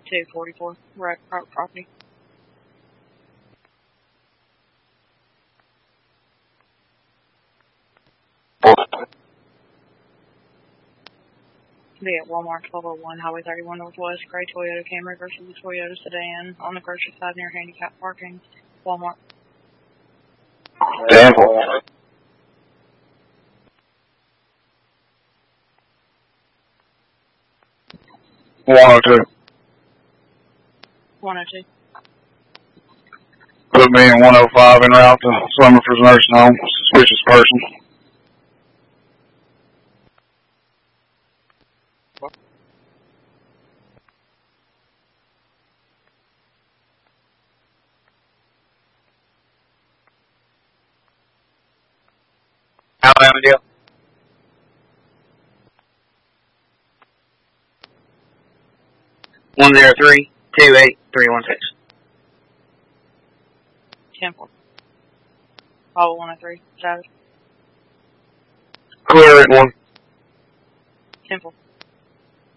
244, wreck private property. Be at Walmart 1201, Highway 31 Northwest, gray Toyota Camry versus the Toyota sedan on the grocery side near handicap parking. Walmart. Danville. 102. 102. Put me in 105 en route to Summerford's nursing home. Suspicious person. Alabama deal. One 103-28316. Temple. Bravo 103, Savage. Clear at 1. Temple.